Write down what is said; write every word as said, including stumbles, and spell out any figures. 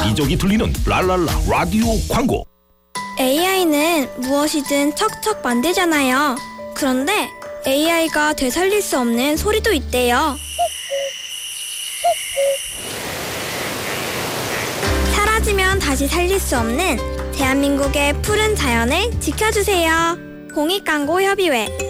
여기저기 들리는 랄랄라 라디오 광고. 에이아이는 무엇이든 척척 만들잖아요. 그런데 에이아이가 되살릴 수 없는 소리도 있대요. 사라지면 다시 살릴 수 없는 대한민국의 푸른 자연을 지켜주세요. 공익광고협의회